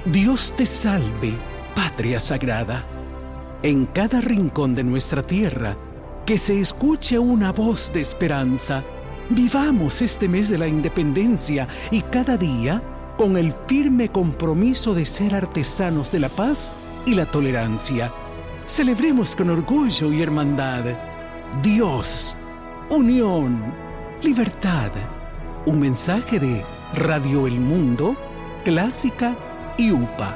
Dios te salve, patria sagrada. En cada rincón de nuestra tierra, que se escuche una voz de esperanza. Vivamos este mes de la independencia y cada día con el firme compromiso de ser artesanos de la paz y la tolerancia. Celebremos con orgullo y hermandad. Dios, unión, libertad. Un mensaje de Radio El Mundo, Clásica y UPA.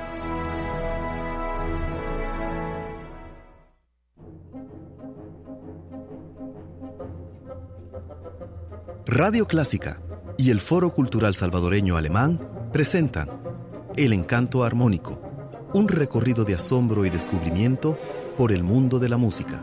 Radio Clásica y el Foro Cultural Salvadoreño Alemán presentan El Encanto Armónico, un recorrido de asombro y descubrimiento por el mundo de la música.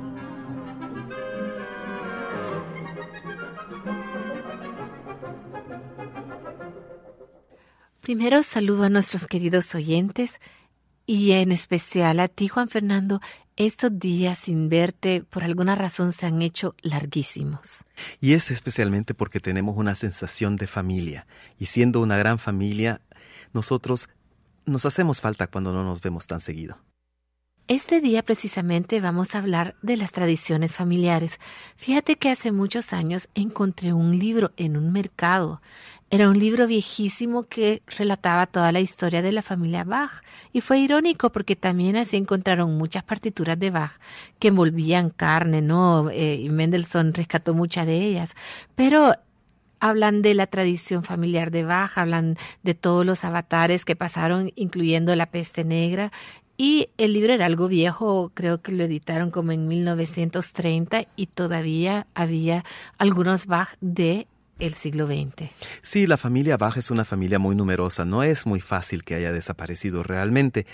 Primero saludo a nuestros queridos oyentes y en especial a ti, Juan Fernando. Estos días sin verte, por alguna razón, se han hecho larguísimos. Y es especialmente porque tenemos una sensación de familia. Y siendo una gran familia, nosotros nos hacemos falta cuando no nos vemos tan seguido. Este día precisamente vamos a hablar de las tradiciones familiares. Fíjate que hace muchos años encontré un libro en un mercado. Era un libro viejísimo que relataba toda la historia de la familia Bach. Y fue irónico porque también así encontraron muchas partituras de Bach que envolvían carne, ¿no? Y Mendelssohn rescató muchas de ellas. Pero hablan de la tradición familiar de Bach, hablan de todos los avatares que pasaron, incluyendo la peste negra. Y el libro era algo viejo, creo que lo editaron como en 1930 y todavía había algunos Bach de el siglo XX. Sí, la familia Bach es una familia muy numerosa, no es muy fácil que haya desaparecido realmente.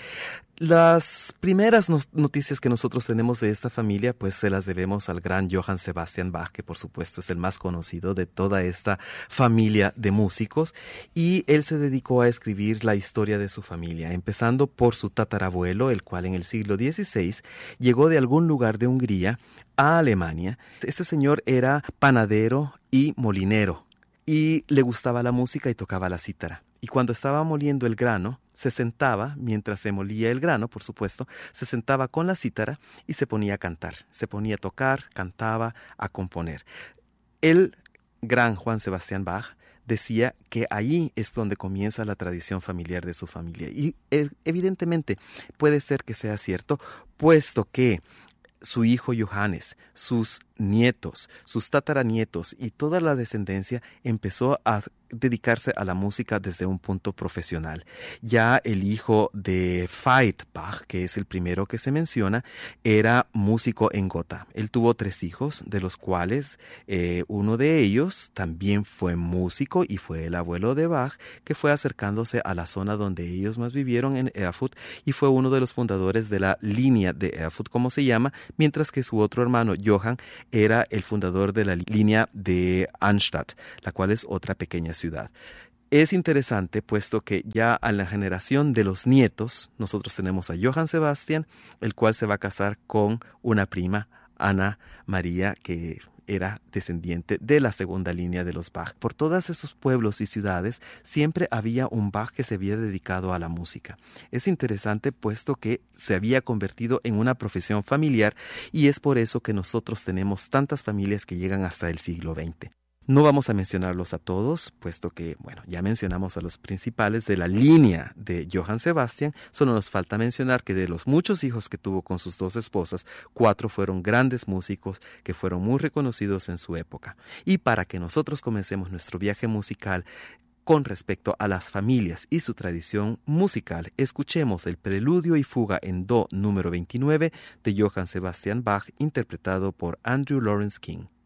Las primeras noticias que nosotros tenemos de esta familia, pues se las debemos al gran Johann Sebastian Bach, que por supuesto es el más conocido de toda esta familia de músicos, y él se dedicó a escribir la historia de su familia, empezando por su tatarabuelo, el cual en el siglo XVI llegó de algún lugar de Hungría a Alemania. Este señor era panadero y molinero, y le gustaba la música y tocaba la cítara. Y cuando estaba moliendo el grano, se sentaba, mientras se molía el grano, por supuesto, se sentaba con la cítara y se ponía a cantar. Se ponía a tocar, cantaba, a componer. El gran Juan Sebastián Bach decía que ahí es donde comienza la tradición familiar de su familia. Y evidentemente puede ser que sea cierto, puesto que su hijo Johannes, sus nietos, sus tataranietos y toda la descendencia empezó a dedicarse a la música desde un punto profesional. Ya el hijo de Veit Bach, que es el primero que se menciona, era músico en Gotha. Él tuvo 3 hijos, de los cuales uno de ellos también fue músico y fue el abuelo de Bach, que fue acercándose a la zona donde ellos más vivieron en Erfurt y fue uno de los fundadores de la línea de Erfurt, como se llama, mientras que su otro hermano, Johann, era el fundador de la línea de Arnstadt, la cual es otra pequeña ciudad. Es interesante, puesto que ya a la generación de los nietos, nosotros tenemos a Johann Sebastian, el cual se va a casar con una prima, Ana María, que era descendiente de la segunda línea de los Bach. Por todos esos pueblos y ciudades siempre había un Bach que se había dedicado a la música. Es interesante, puesto que se había convertido en una profesión familiar y es por eso que nosotros tenemos tantas familias que llegan hasta el siglo XX. No vamos a mencionarlos a todos, puesto que, ya mencionamos a los principales de la línea de Johann Sebastian. Solo nos falta mencionar que de los muchos hijos que tuvo con sus 2 esposas, 4 fueron grandes músicos que fueron muy reconocidos en su época. Y para que nosotros comencemos nuestro viaje musical con respecto a las familias y su tradición musical, escuchemos el Preludio y Fuga en Do número 29 de Johann Sebastian Bach, interpretado por Andrew Lawrence King.